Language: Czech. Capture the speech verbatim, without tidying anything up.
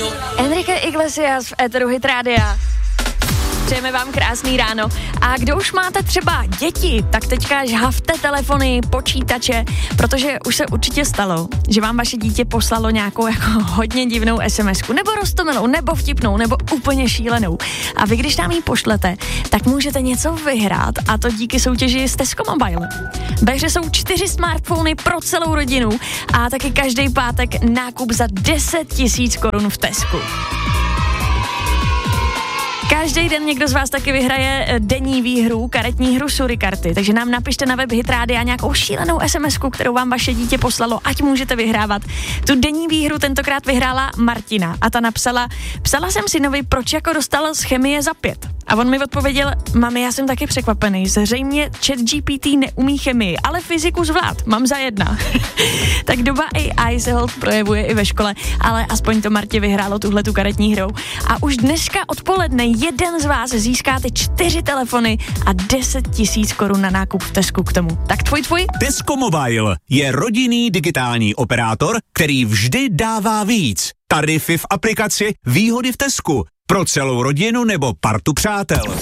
Enrique Iglesias v éteru Hit Rádia. Přejeme vám krásný ráno. A kdo už máte třeba děti, tak teďka žhavte telefony, počítače, protože už se určitě stalo, že vám vaše dítě poslalo nějakou jako hodně divnou SMSku, nebo roztomilou, nebo vtipnou, nebo úplně šílenou. A vy, když nám ji pošlete, tak můžete něco vyhrát, a to díky soutěži z Tesco Mobile. Ve hře jsou čtyři smartfony pro celou rodinu a taky každý pátek nákup za deset tisíc korun v Tesku. Každý den někdo z vás taky vyhraje denní výhru, karetní hru Surikarty, takže nám napište na web Hit Rádia nějakou šílenou SMSku, kterou vám vaše dítě poslalo, ať můžete vyhrávat. Tu denní výhru tentokrát vyhrála Martina a ta napsala: psala jsem synovi, proč jako dostal z chemie za pět. A on mi odpověděl: mami, já jsem taky překvapený, zřejmě ChatGPT neumí chemii, ale fyziku zvlád, mám za jedna. Tak doba A I se hold projevuje i ve škole, ale aspoň to Martě vyhrálo tuhletu karetní hrou. A už dneska odpoledne jeden z vás získá ty čtyři telefony a deset tisíc korun na nákup v Tesku k tomu. Tak tvoj, tvoj? Tesco Mobile je rodinný digitální operátor, který vždy dává víc. Tarify v aplikaci, výhody v Tesku. Pro celou rodinu nebo partu přátel.